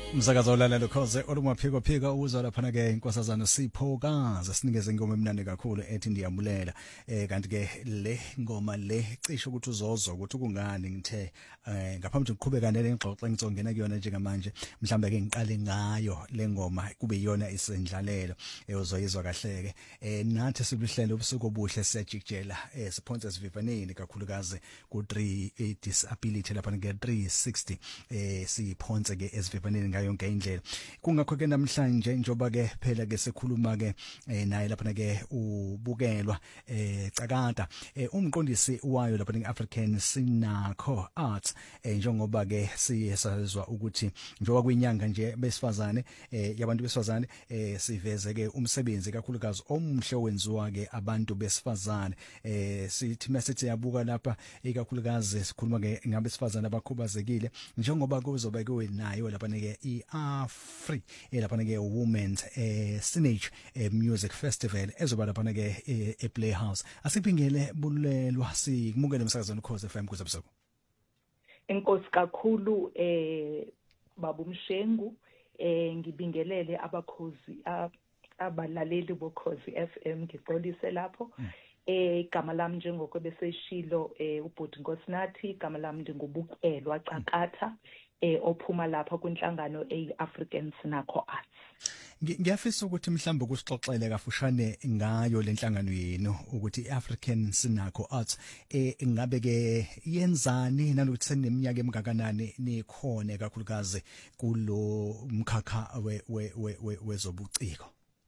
Umsakazo olala lokhoze olumaphiko uzwa lapha ke inkosazana Siphokazi sinikeze ingoma emnandi kakhulu ethi ndiyabulela kanti ke le ngoma le cishe ukuthi uzozwa ukuthi kungani ngithe ngaphambi kokuqhubeka nale ngxoxo ngizongena kuyona njengamanje mhlambe ke ngiqale ngayo le ngoma kube iyona isendlalelo uzoyizwa kahle ke nathi sibuhlelo ubusuku obuhle siyajikjela siphonse sivivaneni kakhulukazi ku 3 disability lapha ke 360 siphonse ke esivivaneni ngayo yonke indlela kungakho ke namhlanje njoba ke phela ke sekhuluma ke naye lapha ke ubukelwa Cakada umqondisi wayo lapha eAfrican Sinakho Arts njengoba ke siyesazwa ukuthi njoba kwinyanga nje besifazane yabantu besifazane siveze ke umsebenzi kakhulukazi omhle owenziwa ke abantu besifazane sithi masithi yabuka lapha ikakhulukazi sikhuluma ke ngabesifazane abakhubazekile njengoba kuzoba kuwe nayo lapha ke iAfri lapha ke Women's Stage Music Festival ezoba lapha ke ePlayhouse asipingele bulelwa sikumukele umsakazweni Ukhozi FM kuzabusuku Enkosi kakhulu Babu Mshengu ngibingelele abakhozi abalaleli bokhozi FM ngixolise lapho igama lami njengoko beseshilo ubhuti Nkosinathi igama lami ndingubukelwa Cakatha ophuma lapha kwinhlangano eAfrican Sinakho Arts. Ngiyafisa ukuthi mhlambe kusixoxele kafushane ngayo lenhlangano yenu ukuthi iAfrican Sinakho Arts ngabe ke yenzani nalokuthi seneminyaka emgakanani nikhona kakhulukazi kulo mkhakha wezobuciko.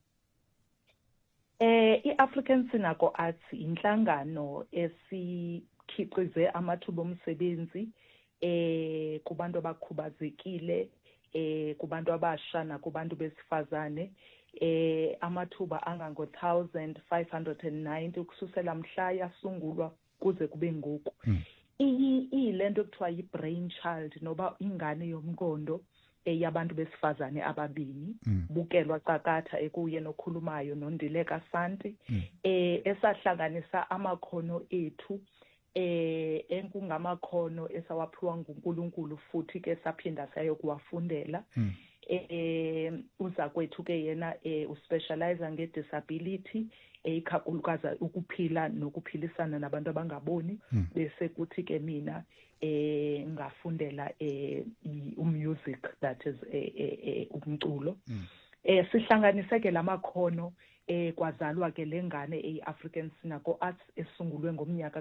iAfrican Sinakho Arts inhlangano esikhiqize amathuba omsebenzi kubantu abakhubazekile kubantu abasha nakubantu besifazane amathuba angango 1590 ukususela mhla yasungulwa kuze kube ngoku ilento ekuthiwa yibrain child noba ingane yomnkondo yabantu besifazane ababili bukelwa Cakatha ekuye nokhulumayo noNdileka Santi esahlanganisa amakhono ethu enkungamakhono esawaphiwa nguNkulunkulu futhi ke saphinda sayokuwafundela uza kwethu ke yena uspecialize ngedisability ikakhulukazi ukuphila nokuphilisana nabantu abangaboni bese kuthi ke mina ngafundela umusic that is umculo sihlanganise ke lamakhono kwazalwa ke lengane eAfrican Sinakho Arts esungulwe ngomnyaka